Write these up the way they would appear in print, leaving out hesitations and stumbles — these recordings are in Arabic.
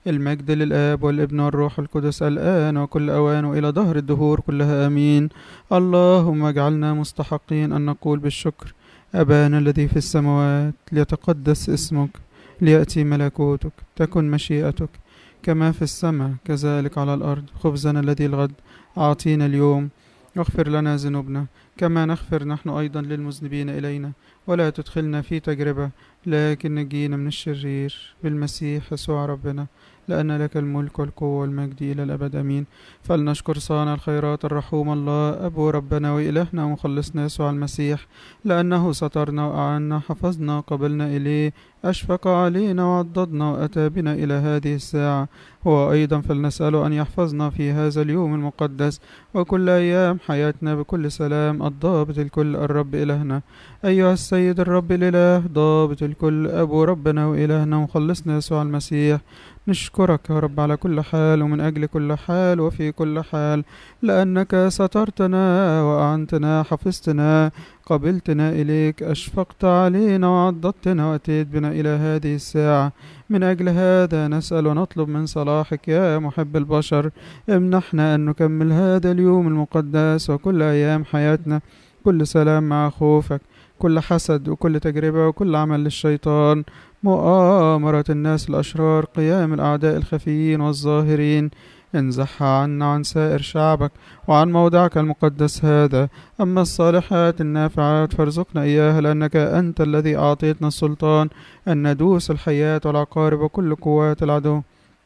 المجد للآب والابن والروح القدس الآن وكل أوان وإلى دهر الدهور كلها آمين. اللهم اجعلنا مستحقين أن نقول بالشكر: أبانا الذي في السماوات، ليتقدس اسمك، ليأتي ملكوتك، تكن مشيئتك كما في السماء كذلك على الأرض. خبزنا الذي الغد أعطينا اليوم، واغفر لنا ذنوبنا كما نغفر نحن أيضا للمذنبين إلينا، ولا تدخلنا في تجربة لكن نجينا من الشرير، بالمسيح يسوع ربنا، لأن لك الملك والقوة والمجد إلى الأبد آمين. فلنشكر صانع الخيرات الرحوم الله أبو ربنا وإلهنا ومخلصنا يسوع المسيح، لأنه سترنا وأعنا حفظنا قبلنا إليه، أشفق علينا وعضدنا وأتى بنا إلى هذه الساعة. هو أيضا فلنسأله أن يحفظنا في هذا اليوم المقدس وكل أيام حياتنا بكل سلام الضابط الكل الرب إلهنا. أيها السيد الرب الإله ضابط الكل أبو ربنا وإلهنا ومخلصنا يسوع المسيح، نشكرك يا رب على كل حال ومن أجل كل حال وفي كل حال، لأنك سترتنا وأعنتنا، حفظتنا، قبلتنا إليك، أشفقت علينا وعضدتنا وأتيت بنا إلى هذه الساعة. من أجل هذا نسأل ونطلب من صلاحك يا محب البشر، امنحنا أن نكمل هذا اليوم المقدس وكل أيام حياتنا كل سلام مع خوفك، كل حسد وكل تجربة وكل عمل للشيطان، مؤامرة الناس الأشرار، قيام الأعداء الخفيين والظاهرين، انزحها عنا وعن سائر شعبك وعن موضعك المقدس هذا. أما الصالحات النافعات فارزقنا إياها، لأنك أنت الذي أعطيتنا السلطان أن ندوس الحياة والعقارب وكل قوات العدو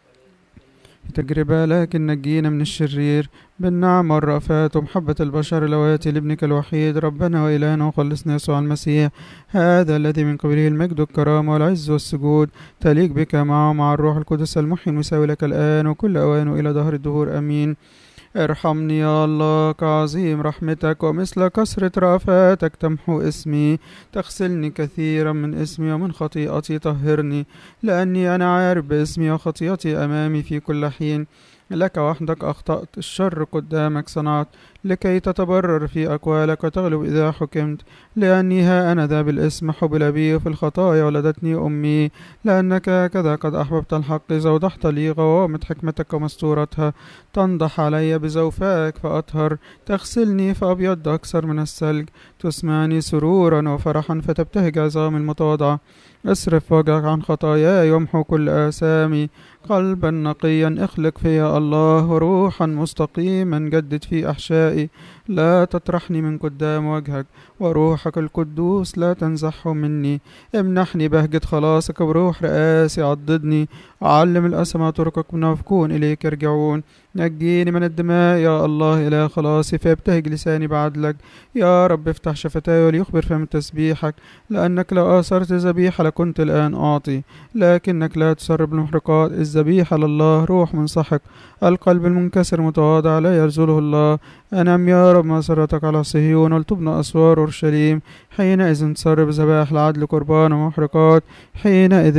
تجربة، لكن نجينا من الشرير بالنعم والرأفات ومحبة البشر اللواتي لابنك الوحيد ربنا وإلهنا وخلصنا يسوع المسيح، هذا الذي من قبله المجد والكرامة والعز والسجود، تليق بك معه مع الروح القدس المحيي المساوي لك الآن وكل أوان وإلى دهر الدهور آمين. ارحمني يا الله كعظيم رحمتك، ومثل كثرة رأفاتك تمحو اسمي، تغسلني كثيرا من اسمي ومن خطيئتي طهرني، لأني أنا عارف باسمي وخطيئتي أمامي في كل حين. لك وحدك أخطأت، الشر قدامك صنعت، لكي تتبرر في أقوالك وتغلب إذا حكمت. لأني ها أنا ذا بالاسم حبل بي، في الخطايا ولدتني أمي. لأنك هكذا قد أحببت الحق زودحت لي غوامض حكمتك ومستورتها. تنضح علي بزوفائك فأطهر، تغسلني فأبيض أكثر من الثلج. تسمعني سرورا وفرحا فتبتهج عظام المتواضعة. اصرف وجهك عن خطاياي وامحو كل آثامي. قلبا نقيا اخلق فيا الله، وروحا مستقيما جدد في أحشائي. لا تطرحني من قدام وجهك، وروحك القدوس لا تنزحه مني. امنحني بهجة خلاصك بروح رئاسي، عضدني، علم الأسمى طرقك منافقون إليك يرجعون. نجيني من الدماء يا الله إله خلاصي، فيبتهج لساني بعدلك. يا رب افتح شفتاي وليخبر فم تسبيحك، لأنك لو آثرت ذبيحة لكنت الآن أعطي، لكنك لا تسرب المحرقات. الذبيحة لله روح منسحق، القلب المنكسر متواضع لا يرزله الله. أنم يا رب مسرتك على صهيون، ولتبنى أسوار أورشليم. حينئذ تسرب ذبائح العدل قربان ومحرقات، حينئذ